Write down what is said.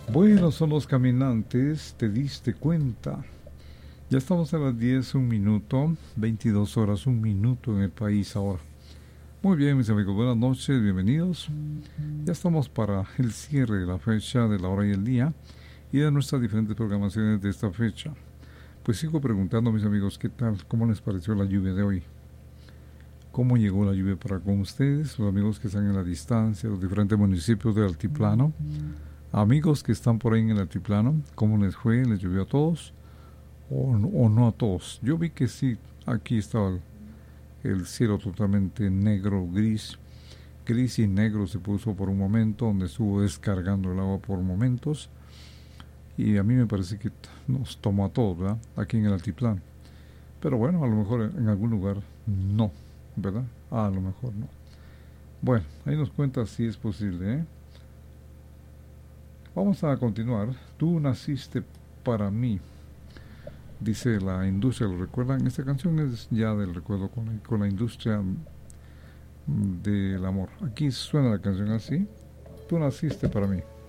Buenos son los caminantes, ¿te diste cuenta? Ya estamos a las 10, un minuto, 22 horas, un minuto en el país ahora. Muy bien, mis amigos, buenas noches, bienvenidos. Ya estamos para el cierre de la fecha, de la hora y el día, y de nuestras diferentes programaciones de esta fecha. Pues sigo preguntando, mis amigos, ¿qué tal? ¿Cómo les pareció la lluvia de hoy? ¿Cómo llegó la lluvia para con ustedes, los amigos que están en la distancia, los diferentes municipios del altiplano? Amigos que están por ahí en el altiplano, ¿cómo les fue? ¿Les llovió a todos? ¿O no a todos? Yo vi que sí, aquí estaba el cielo totalmente negro, gris y negro se puso por un momento, donde estuvo descargando el agua por momentos, y a mí me parece que nos tomó a todos, ¿verdad? Aquí en el altiplano. Pero bueno, a lo mejor en algún lugar no, ¿verdad? A lo mejor no. Bueno, ahí nos cuenta si es posible, ¿eh? Vamos a continuar. Tú naciste para mí, dice la industria, ¿lo recuerdan? Esta canción es ya del recuerdo con la industria del amor. Aquí suena la canción así. Tú naciste para mí.